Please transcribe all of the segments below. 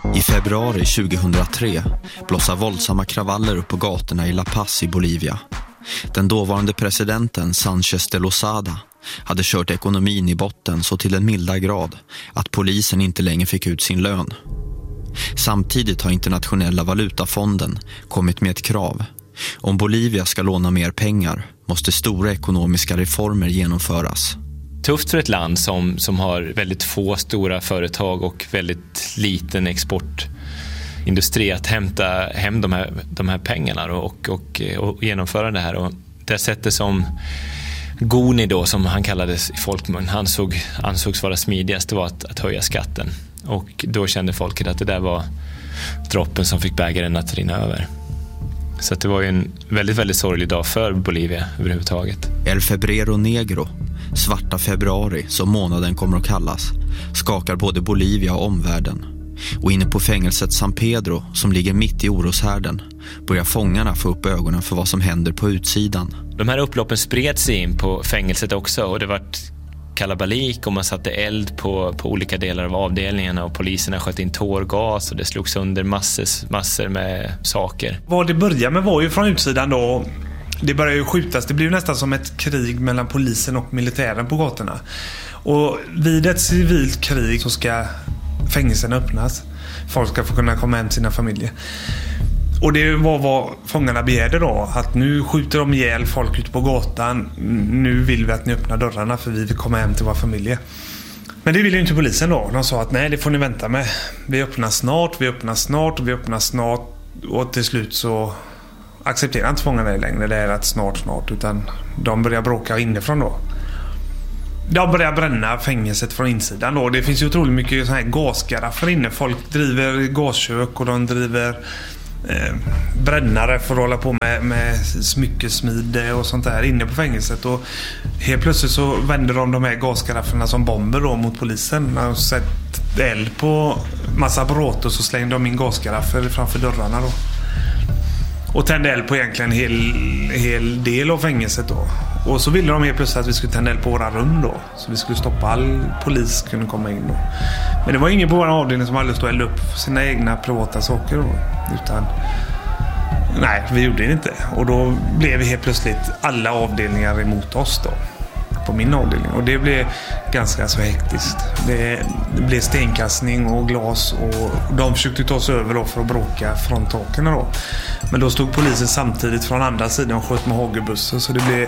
I februari 2003 blossar våldsamma kravaller upp på gatorna i La Paz i Bolivia. Den dåvarande presidenten Sánchez de Lozada hade kört ekonomin i botten så till en milda grad att polisen inte längre fick ut sin lön. Samtidigt har Internationella valutafonden kommit med ett krav. Om Bolivia ska låna mer pengar måste stora ekonomiska reformer genomföras. Tufft för ett land som har väldigt få stora företag och väldigt liten exportindustri att hämta hem de här pengarna och genomföra det här. Och det sättet som Goni då, som han kallades i folkmun, ansågs vara smidigast, det var att höja skatten. Och då kände folket att det där var droppen som fick bägaren att rinna över. Så att det var ju en väldigt, väldigt sorglig dag för Bolivia överhuvudtaget. El Febrero Negro, svarta februari som månaden kommer att kallas, skakar både Bolivia och omvärlden. Och inne på fängelset San Pedro, som ligger mitt i oroshärden, börjar fångarna få upp ögonen för vad som händer på utsidan. De här upploppen spred sig in på fängelset också, och det var kalabalik och man satte eld på olika delar av avdelningarna, och poliserna sköt in tårgas och det slogs under massor med saker. Vad det började med var ju från utsidan då, det började ju skjutas, det blev nästan som ett krig mellan polisen och militären på gatorna. Och vid ett civilt krig så ska fängelserna öppnas. Folk ska få kunna komma hem till sina familjer. Och det var vad fångarna begärde då, att nu skjuter de ihjäl folk ute på gatan, nu vill vi att ni öppnar dörrarna för vi vill komma hem till våra familjer. Men det ville ju inte polisen då. De sa att nej, det får ni vänta med. Vi öppnar snart. Och till slut så accepterar inte fångarna det längre. Det är att snart. Utan de börjar bråka inifrån då. De börjar bränna fängelset från insidan då. Det finns ju otroligt mycket så här gasgaraffer inne. Folk driver gaskök och de driver brännare för att hålla på med smyckesmide och sånt där inne på fängelset. Och helt plötsligt så vänder de här gasgarafferna som bomber då mot polisen. När de sett eld på massa bråte så slängde de in gasgaraffer framför dörrarna då. Och tände eld på egentligen en hel del av fängelset då. Och så ville de helt plötsligt att vi skulle tända eld på våra rum då. Så vi skulle stoppa all polis kunde komma in då. Men det var ingen på vår avdelning som hade stått och elda upp sina egna privata saker då. Utan nej, vi gjorde det inte. Och då blev vi helt plötsligt alla avdelningar emot oss då. På min avdelning. Och det blev ganska så hektiskt. Det blev stenkastning och glas. Och de försökte ta sig över då för att bråka från taken då. Men då stod polisen samtidigt från andra sidan och sköt med hagelbussar. Så det blev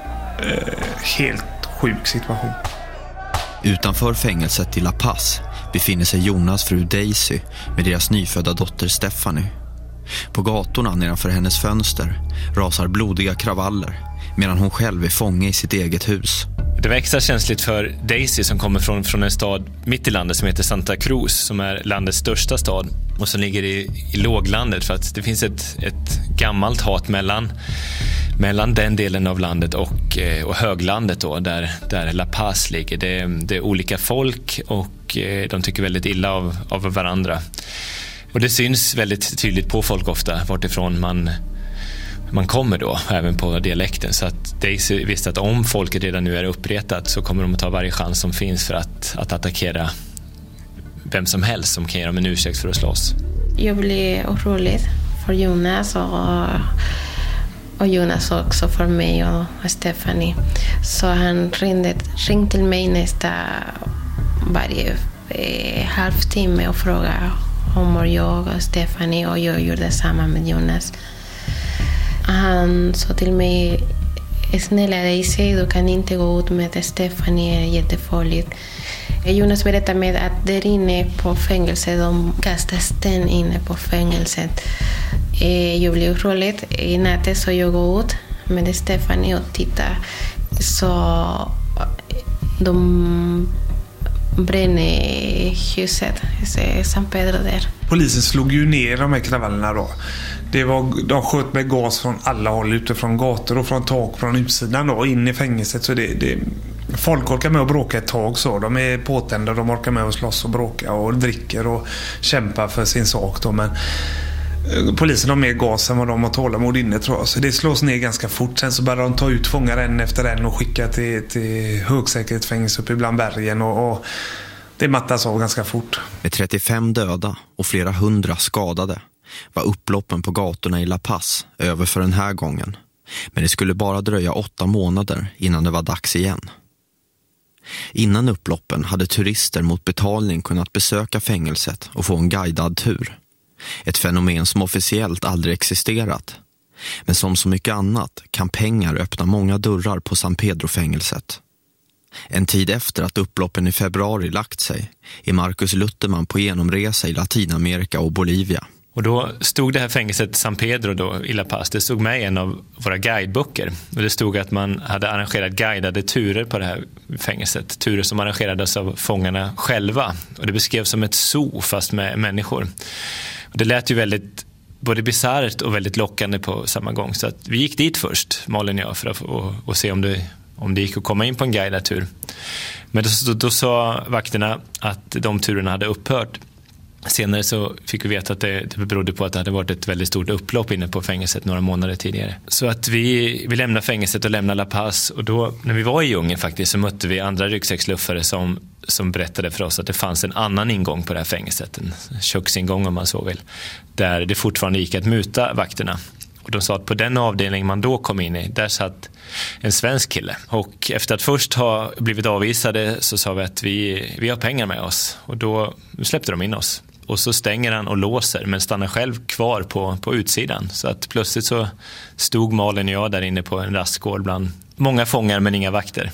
helt sjuk situation. Utanför fängelset i La Paz befinner sig Jonas fru Daisy med deras nyfödda dotter Stephanie. På gatorna nedanför hennes fönster rasar blodiga kravaller medan hon själv är fånge i sitt eget hus. Det var extra känsligt för Daisy som kommer från en stad mitt i landet som heter Santa Cruz, som är landets största stad och som ligger i låglandet, för att det finns ett gammalt hat mellan den delen av landet och höglandet då, där La Paz ligger. Det är olika folk och de tycker väldigt illa av varandra. Och det syns väldigt tydligt på folk ofta vartifrån man kommer då, även på dialekten. Så att Daisy visste att om folket redan nu är uppretat så kommer de att ta varje chans som finns för att attackera vem som helst som kan ge dem en ursäkt för att slåss. Jag blev orolig för Jonas och Jonas också för mig och Stephanie. Så han ringde till mig nästa varje halvtimme och frågade om jag och Stephanie, och jag gjorde detsamma med Jonas. Han sa till mig, snälla Daisy, du kan inte gå ut med Stephanie, är jättefarligt. Jonas berättade mig att där inne på fängelset, de kastar sten inne på fängelset. Jag blev orolig. I natten så jag går ut med Stephanie och tittar. Så de bränner huset, San Pedro där. Polisen slog ju ner de här kravallerna då. De sköt med gas från alla håll, utifrån gator och från tak, från utsidan då, in i fängelset. Så folk orkar med att bråka ett tag så. De är påtända, de orkar med att slåss och bråka och dricker och kämpa för sin sak då. Men polisen har mer gas än vad de har tålamod inne, tror jag. Så det slås ner ganska fort. Sen så börjar de ta ut fångar en efter en och skicka till högsäkerhetsfängelse uppe bland bergen. Och det mattas av ganska fort. Med 35 döda och flera hundra skadade var upploppen på gatorna i La Paz över för den här gången. Men det skulle bara dröja 8 månader innan det var dags igen. Innan upploppen hade turister mot betalning kunnat besöka fängelset och få en guidad tur. Ett fenomen som officiellt aldrig existerat. Men som så mycket annat kan pengar öppna många dörrar på San Pedro-fängelset. En tid efter att upploppen i februari lagt sig är Marcus Lutterman på genomresa i Latinamerika och Bolivia. Och då stod det här fängelset San Pedro då i La Paz. Det stod med i en av våra guideböcker. Och det stod att man hade arrangerat guidade turer på det här fängelset. Turer som arrangerades av fångarna själva. Och det beskrevs som ett zoo fast med människor. Och det lät ju väldigt både bizarrt och väldigt lockande på samma gång. Så att vi gick dit först, Malin och jag, för att se om det gick att komma in på en guidad tur. Men då sa vakterna att de turerna hade upphört. Senare så fick vi veta att det berodde på att det hade varit ett väldigt stort upplopp inne på fängelset några månader tidigare. Så att vi lämnade fängelset och lämnade La Paz. Och då, när vi var i djungeln faktiskt, så mötte vi andra ryggsäcksluffare som berättade för oss att det fanns en annan ingång på det här fängelset. En köksingång om man så vill. Där det fortfarande gick att muta vakterna. Och de sa att på den avdelning man då kom in i, där satt en svensk kille. Och efter att först ha blivit avvisade så sa vi att vi har pengar med oss. Och då släppte de in oss. Och så stänger han och låser, men stannar själv kvar på utsidan. Så att plötsligt så stod Malin och jag där inne på en rastgård bland många fångar men inga vakter.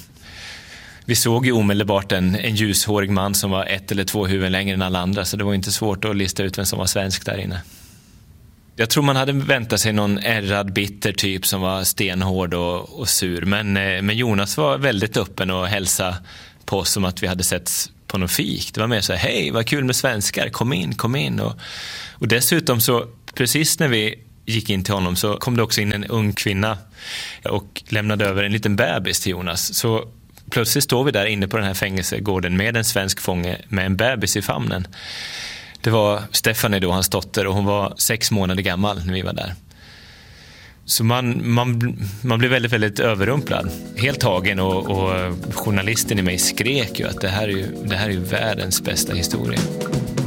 Vi såg ju omedelbart en ljushårig man som var 1 eller 2 huvuden längre än alla andra. Så det var inte svårt att lista ut vem som var svensk där inne. Jag tror man hade väntat sig någon ärrad bitter typ som var stenhård och sur. Men Jonas var väldigt öppen och hälsade på oss som att vi hade sett på någon fik. Det var mer så här, hej, vad kul med svenskar, kom in. Och dessutom så, precis när vi gick in till honom så kom det också in en ung kvinna och lämnade över en liten bebis till Jonas. Så plötsligt står vi där inne på den här fängelsegården med en svensk fånge med en bebis i famnen. Det var Stephanie då, hans dotter, och hon var 6 månader gammal när vi var där. Så man blev väldigt, väldigt överrumplad. Helt tagen och journalisten i mig skrek ju att det här är ju världens bästa historia.